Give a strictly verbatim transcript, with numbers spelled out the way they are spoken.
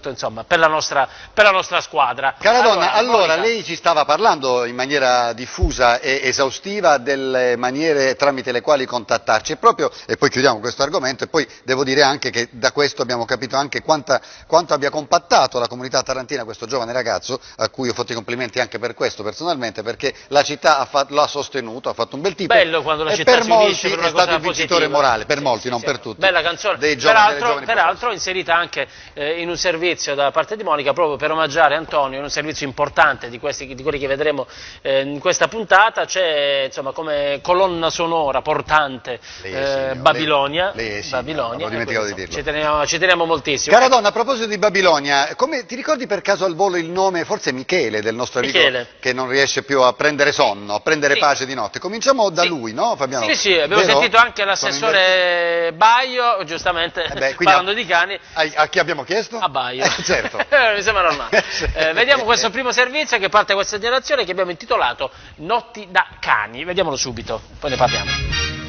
soprattutto insomma, per, la nostra, per la nostra squadra. Caradonna, allora, allora lei ci stava parlando in maniera diffusa e esaustiva delle maniere tramite le quali contattarci e proprio, e poi chiudiamo questo argomento, e poi devo dire anche che da questo abbiamo capito anche quanta, quanto abbia compattato la comunità tarantina questo giovane ragazzo, a cui ho fatto i complimenti anche per questo personalmente, perché la città l'ha sostenuto, ha fatto un bel tipo. Bello quando la e città per si molti unisce per una è stato cosa il vincitore positiva. morale, per Sì, molti, sì, non sì, per tutti. Bella canzone, dei giovani, peraltro, giovani peraltro inserita anche eh, in un servizio da parte di Monica proprio per omaggiare Antonio, in un servizio importante di, questi, di quelli che vedremo eh, in questa puntata, c'è insomma come colonna sonora portante eh, Babilonia, lei, lei è signor, Babilonia, ho dimenticato quindi, di dirlo. Ci teniamo, ci teniamo moltissimo. Caradonna, a proposito di Babilonia, come, ti ricordi per caso al volo il nome, forse Michele, del nostro amico Michele. che non riesce più a prendere sonno, a prendere Sì. pace di notte? Cominciamo da Sì. lui, no Fabiano? Sì, sì, abbiamo Vero? sentito anche l'assessore Baio, giustamente, Eh beh, quindi parlando a, di cani. A, a chi abbiamo chiesto? A Baio. Eh, certo. Mi sembra normale. Eh, vediamo questo primo servizio che parte da questa generazione che abbiamo intitolato Notti da cani. Vediamolo subito, poi ne parliamo.